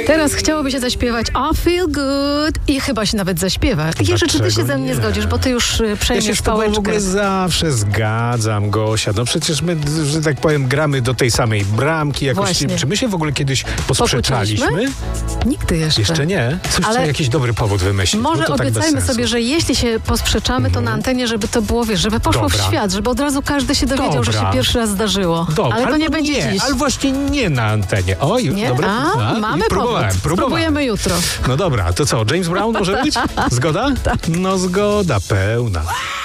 Teraz chciałoby się zaśpiewać I feel good i chyba się nawet zaśpiewa. Jerzy, czy ty się ze mnie nie zgodzisz, bo ty już przejmiesz Ja się z tobą w ogóle zawsze zgadzam, Gosia. No przecież my, że tak powiem, gramy do tej samej bramki jakoś. Właśnie. Czy my się w ogóle kiedyś posprzeczaliśmy? Nigdy jeszcze. Jeszcze nie? Coś trzeba jakiś dobry powód wymyślić. Może no to obiecajmy tak sobie, że jeśli się posprzeczamy, to na antenie, żeby to było, wiesz, żeby poszło w świat, żeby od razu każdy się dowiedział, że się pierwszy raz zdarzyło. Dobra. Ale to nie będzie dziś. Ale właśnie nie na antenie. Oj, Nie? dobra. Mamy próbowałem. Spróbujemy jutro. No dobra, to co, James Brown może być? Zgoda? Tak. No zgoda pełna.